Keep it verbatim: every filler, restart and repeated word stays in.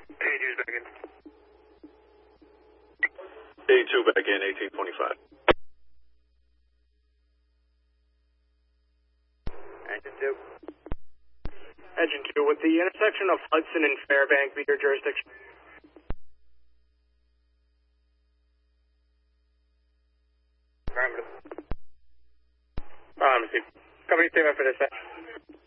eighty-two's back in. eighty-two back in, eighteen twenty-five. Engine two. Engine two, would the intersection of Hudson and Fairbank be your jurisdiction? Affirmative. Um, company statement for this.